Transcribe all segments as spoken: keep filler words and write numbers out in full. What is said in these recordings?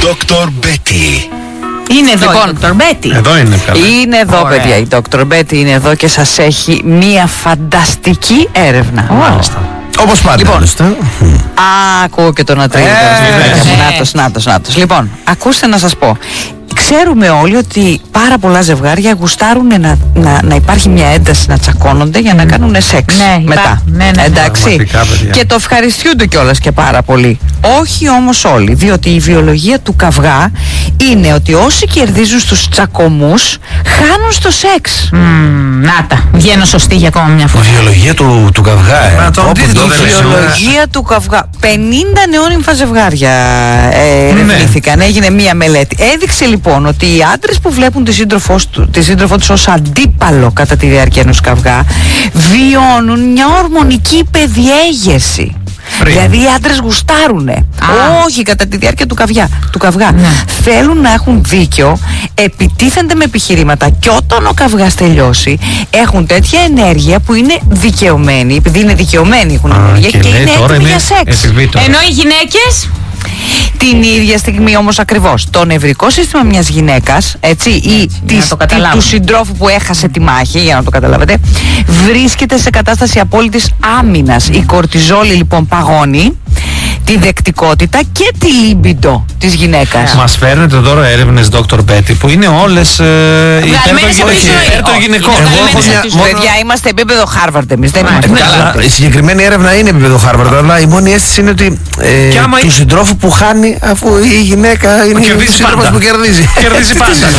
Δόκτωρ Μπέτι. Είναι εδώ Λοιπόν, η Δόκτωρ Μπέτι. Εδώ είναι καλά. Είναι εδώ, Ωραία. παιδιά. Η Δόκτωρ Μπέτι είναι εδώ και σας έχει μία φανταστική έρευνα. Μάλιστα. Όπως πάντα. Λοιπόν. άλλωστε. Α, ακούω και τον ατρίδι. ναι. Νάτος, νάτος, νάτος. Λοιπόν, ακούστε να σας πω. Ξέρουμε όλοι ότι πάρα πολλά ζευγάρια γουστάρουν να, να, να υπάρχει μια ένταση, να τσακώνονται για να κάνουν σεξ Ναι, μετά. υπά- ναι, ναι. Εντάξει. Πραγματικά, παιδιά. Και το ευχαριστιούνται κιόλας και πάρα πολύ. Όχι όμως όλοι, διότι η βιολογία του καυγά είναι ότι όσοι κερδίζουν στους τσακωμούς χάνουν στο σεξ. Μμμ, να τα. Βγαίνω σωστή για ακόμα μια Η φορά. βιολογία του, του καυγά, ε. Μα το Πω, αντίθετο πω, δεν το είναι. σήμερα. Βιολογία του καυγά. πενήντα νεόνυμφα ζευγάρια ε, ερευνήθηκαν. Έγινε μία μελέτη. Έδειξε λοιπόν ότι οι άντρες που βλέπουν τη σύντροφό του, τη σύντροφό τους ως αντίπαλο κατά τη διάρκεια ενός καυγά βιώνουν μια ορμονική υπεδιέγερση. Πριν. Δηλαδή οι άντρες γουστάρουνε. Όχι κατά τη διάρκεια του καυγά. Του καυγά. Ναι. Θέλουν να έχουν δίκιο, επιτίθενται με επιχειρήματα και όταν ο καυγάς τελειώσει έχουν τέτοια ενέργεια που είναι δικαιωμένοι. Επειδή είναι δικαιωμένοι έχουν ενέργεια και, λέει είναι τώρα έτοιμοι είναι για σεξ. εφηβή τώρα. Ενώ οι γυναίκες. Την ίδια στιγμή όμως ακριβώς το νευρικό σύστημα μιας γυναίκας, έτσι, ή για της, να το καταλάβουμε. του συντρόφου που έχασε τη μάχη, για να το καταλάβετε, βρίσκεται σε κατάσταση απόλυτης άμυνας. Η κορτιζόλη λοιπόν παγώνει τη δεκτικότητα και τη λίμπιντο της γυναίκας. Μας φέρνετε τώρα έρευνες Δόκτωρ Μπέτι που είναι όλες ε, υπέρ των Βγαλμένες από τη γυναικών. ζωή. Υπέρ των Όχι, γυναικών. είναι Εγώ βγαλμένες έχω από μια- τη μόνο- ζωή. Παιδιά, είμαστε επίπεδο Χάρβαρντ εμείς, δεν είμαστε ναι, καλά. Καλά, η συγκεκριμένη έρευνα είναι επίπεδο Χάρβαρντ, αλλά η μόνη αίσθηση είναι ότι ε, Και άμα του η- συντρόφου που χάνει, αφού η γυναίκα είναι κερδίζει ο σύντροφος πάντα. που κερδίζει. Κερδίζει πάντα.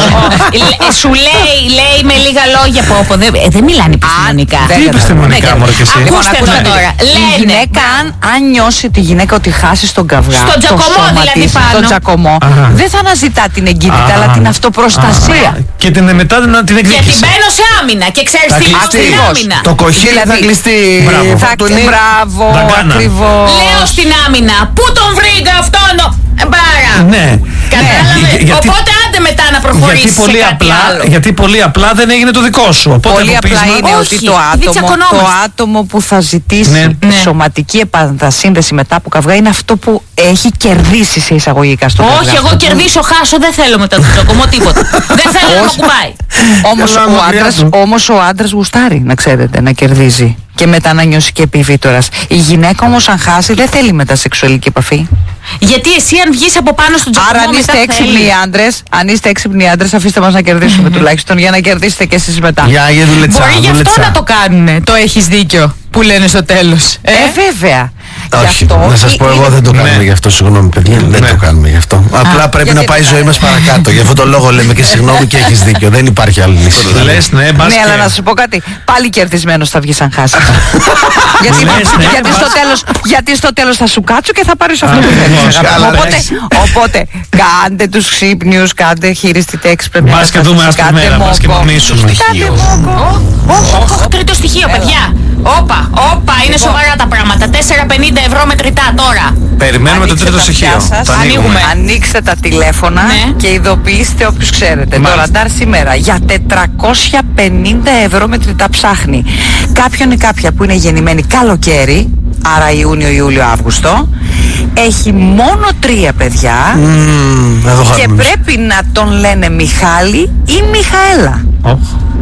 Λέ- Σου λέει, λέει με λίγα λόγια πω, πω, δεν, ε, δεν μιλάνε επιστημονικά. δεν Τι επιστημονικά Ναι, μωρέ και εσύ. Λοιπόν, Ακούστε ακούστε εδώ να τώρα. δείτε. Η Λένε. γυναίκα, αν, αν νιώσει τη γυναίκα ότι χάσει τον καυγά, Στον το τζακωμό σώμα δηλαδή της, πάνω. στον τζακωμό, Αχα. δεν θα αναζητά την εγκύτητα, Α. αλλά την αυτοπροστασία. Α, Και την μετά την, την Γιατί εκδίκηση. μπαίνω σε άμυνα και ξέρεις Θα τι λέω κλειστεί. στην Ακριβώς. άμυνα. Το κοχύλι θα Δηλαδή, κλειστεί. μπράβο. Θα Φορτουνή. μπράβο, Δαγκάνα. ακριβώς. Λέω στην άμυνα, πού τον βρήκα αυτόν ο... Ε, Μπάρα. Ναι. Κατάλαβε. Για- γιατί- Οπότε άντε μετά να προχωρήσεις Γιατί πολύ, σε κάτι απλά, άλλο. γιατί πολύ απλά δεν έγινε το δικό σου. Οπότε Πολύ από απλά πείσμα- είναι Όχι, ότι το επειδή άτομο, το τσακωνόμαστε. άτομο που θα ζητήσει Ναι. Ναι. σωματική επανασύνδεση μετά από καυγά είναι αυτό που έχει κερδίσει σε εισαγωγικά στον καυγά. Όχι, εγώ κερδίσω, χάσω, δεν θέλω μετά το τζακωμό τίποτα. Δεν θέλω να με κουμπάει. Όμως Καλά, ο, μακριά άντρας, του. όμως ο άντρας γουστάρει, να ξέρετε, να κερδίζει και μετά να νιώσει και επιβίτορας. Η γυναίκα όμως αν χάσει δεν θέλει μετά σεξουαλική επαφή. Γιατί εσύ αν βγεις από πάνω στον τζακωμό Άρα αν είστε μετά έξυπνοι θέλεις. άντρες, αν είστε έξυπνοι άντρες, αφήστε μας να κερδίσουμε τουλάχιστον για να κερδίσετε και εσείς μετά. Για για δουλετσά. Μπορεί γι' αυτό δουλετσά. να το κάνουνε. Το έχεις δίκιο που λένε στο τέλος. Ε, βέβαια. Γι' Όχι, αυτό να σας πω είναι- εγώ δεν το Ναι. κάνουμε γι' αυτό, συγγνώμη παιδιά, δεν Ναι. το κάνουμε γι' αυτό. Απλά πρέπει γιατί να πάει η δεν ζωή κάνουμε. μας παρακάτω. Γι' αυτό το λόγο λέμε και συγγνώμη και έχεις δίκιο. Δεν υπάρχει άλλη λύση. Λες, ναι, μπας Ναι, και- αλλά να σου πω κάτι. Πάλι κερδισμένος θα βγεις αν χάσεις. γιατί, Λες, ναι, γιατί, στο μπας- τέλος, γιατί στο τέλος θα σου κάτσω και θα πάρεις αυτό που Ακριβώς, θέλεις. αγάπη μου. καλά, Οπότε, λες. οπότε κάντε τους ξύπνιους, κάντε χειριστείτε έξυπνα. Μπας και δούμε άσπρη μέρα, μπας και νομίσουμε. Κάντε μόκο. Όχι, όχι, τρίτο στοιχείο, παιδιά. Όπα, όπα, είναι σοβαρά τα πράγματα. τέσσερα πενήντα ευρώ μετρητά τώρα. Περιμένουμε το Ανοίξτε τρίτο τα στοιχείο. αυτιά σας, Το ανοίγουμε. Ανοίξτε τα τηλέφωνα Ναι. και ειδοποιήστε όποιους ξέρετε. Το Μάλιστα. ραντάρ σήμερα για τετρακόσια πενήντα ευρώ μετρητά ψάχνει κάποιον ή κάποια που είναι γεννημένη καλοκαίρι, άρα Ιούνιο, Ιούλιο, Αύγουστο. Έχει μόνο τρία παιδιά Μμμ, εδώ και χάνουμε. πρέπει να τον λένε Μιχάλη ή Μιχαέλα. Οχ.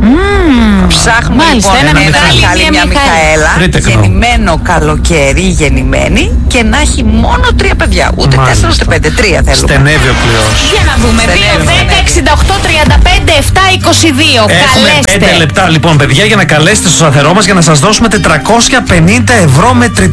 Ψάχνουμε Μάλιστα, λοιπόν ένα ένα Μιχάλη, Μιχάλη, μία μια Μιχαέλα. Μιχαέλα, Τρίτεκνο. γεννημένο καλοκαίρι, γεννημένη και να έχει μόνο τρία παιδιά. Ούτε Μάλιστα. τέσσερα ούτε πέντε, τρία θέλουμε. Στενεύει ο πλοίος. Για να δούμε. δύο, Στενεύει, δέκα, στενεύει. εξήντα οκτώ, τριάντα πέντε, επτά, είκοσι δύο. Έχουμε Καλέστε. πέντε λεπτά λοιπόν παιδιά για να καλέσετε στο σταθερό μας για να σας δώσουμε τετρακόσια πενήντα ευρώ μετρητά.